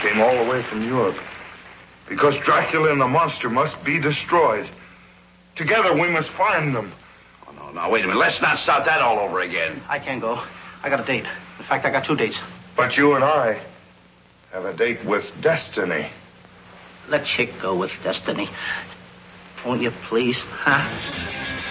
came all the way from Europe. Because Dracula and the monster must be destroyed. Together we must find them. Oh, no, now, wait a minute. Let's not start that all over again. I can't go. I got a date. In fact, I got 2 dates. But you and I have a date with destiny. Let Chick go with destiny. Won't you please, huh?